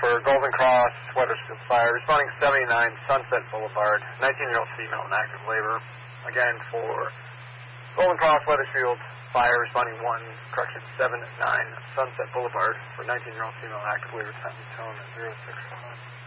for Golden Cross, Wethersfield Fire, responding 79 Sunset Boulevard, 19-year-old female in active labor. Again, for Golden Cross, Wethersfield Fire, responding 79 Sunset Boulevard for 19-year-old female in active labor, time and tone at 061.